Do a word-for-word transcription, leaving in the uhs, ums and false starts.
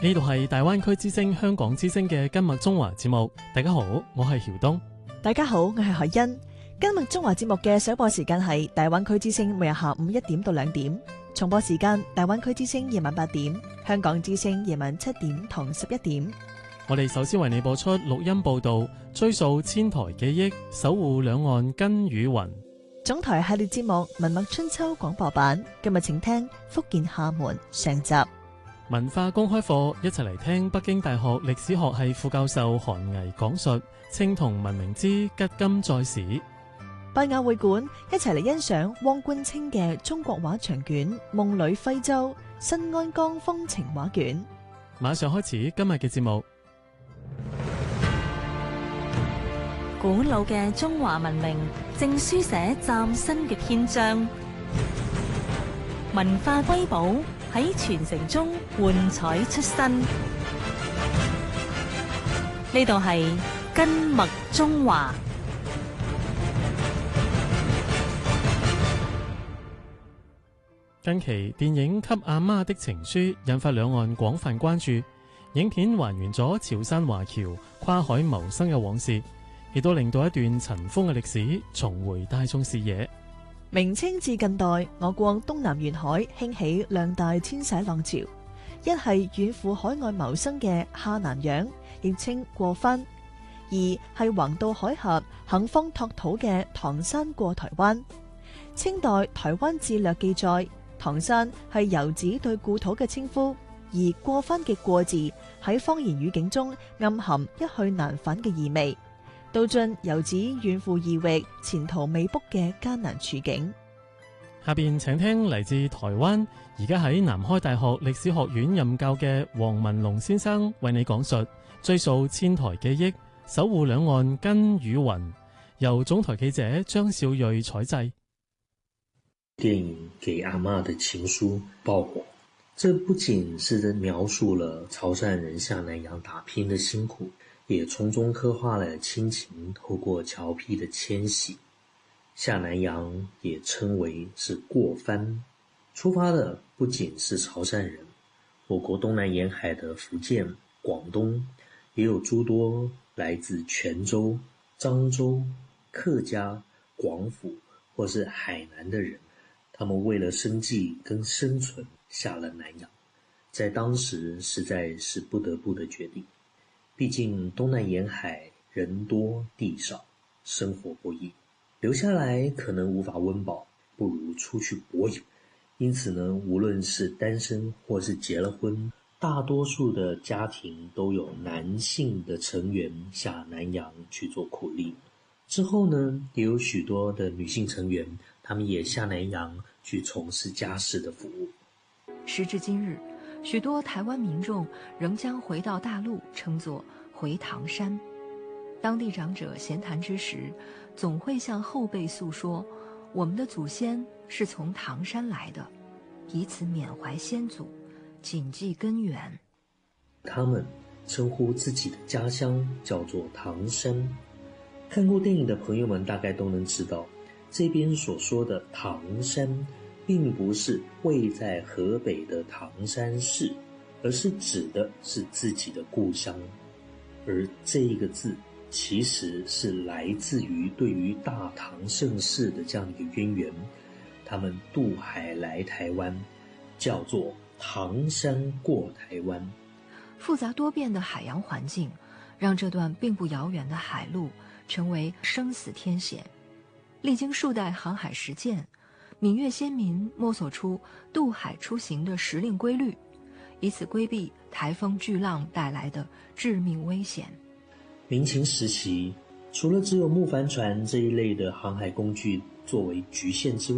呢度係大灣區之聲香港之聲嘅今日中華節目。大家好，我係曉東。 大家好，我係海欣。今日中華節目嘅首播時間係大灣區之聲每日下午一點到兩點，重播時間大灣區之聲夜晚八點，香港之聲夜晚七點同十一點。 我哋首先為你播出錄音報道，追溯千台記憶，守護兩岸根與雲。 總台系列節目《文墨春秋》廣播版，今日請聽福建廈門上集。 文化公開課，一齊嚟聽北京大學歷史學系副教授韓毅講述青銅文明之吉今在史。 拜亞會館，一齊嚟欣賞汪觀清嘅中國畫長卷《夢裏徽州》新安江風情畫卷。 馬上開始今日嘅節目。 古老嘅中華文明正書寫嶄新嘅篇章，文化瑰寶喺傳承中喚彩出新。呢度係根脈中華。 近期電影《給阿媽的情書》引發兩岸廣泛關注，影片還原咗潮汕華僑跨海謀生嘅往事，亦都令到一段塵封嘅歷史重回大眾視野。 明清至近代，我國東南沿海興起兩大遷徙浪潮，一係遠赴海外謀生嘅下南洋，亦稱過番；二係橫渡海峽肯方拓土嘅唐山過台灣。清代《台灣志略》記載，唐山係遊子對故土嘅稱呼，而過番嘅過字喺方言語境中暗含一去難返嘅意味，道盡遊子遠赴異域、前途未卜嘅艱難處境。 下邊請聽嚟自台灣，而家喺南開大學歷史學院任教嘅黃文龍先生為你講述追溯千台記憶，守護兩岸根與雲，由總台記者張少睿採製。 電影《給阿媽的情書》爆火，這不僅是描述了潮汕人下南洋打拼的辛苦，也從中刻畫了親情透過僑僻的遷徙。下南洋也稱為是過番，出發的不僅是潮汕人，我國東南沿海的福建、廣東也有諸多來自泉州、漳州、客家、廣府或是海南的人，他們為了生計跟生存下了南洋，在當時實在是不得不的決定。畢竟東南沿海人多地少，生活不易，留下來可能無法溫飽，不如出去搏遊。因此呢，無論是單身或是結了婚，大多數的家庭都有男性的成員下南洋去做苦力。之後呢，也有許多的女性成員，他們也下南洋去從事家事的服務。 時至今日，許多台灣民眾仍將回到大陸稱作回唐山。當地長者閒談之時，總會向後輩訴說，我們的祖先是從唐山來的，以此緬懷先祖，謹記根源。 他們稱呼自己的家鄉叫做唐山。看過電影的朋友們大概都能知道，這邊所說的唐山並不是位在河北的唐山市，而是指的是自己的故鄉。而這一個字其實是來自於對於大唐盛世的這樣一個淵源，他們渡海來台灣，叫做唐山過台灣。 複雜多變的海洋環境，讓這段並不遙遠的海路成為生死天險。歷經數代航海實踐，閩粵先民摸索出渡海出行的時令規律，以此規避颱風巨浪帶來的致命危險。 明清時期，除了只有木帆船這一類的航海工具作為局限之外，